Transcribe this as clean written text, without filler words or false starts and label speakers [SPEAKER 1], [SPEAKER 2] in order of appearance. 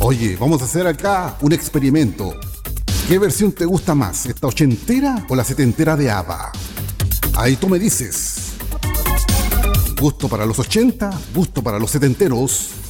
[SPEAKER 1] Oye, vamos a hacer acá un experimento. ¿Qué versión te gusta más? ¿Esta ochentera o la setentera de ABBA? Ahí tú me dices. Gusto para los 80, gusto para los setenteros.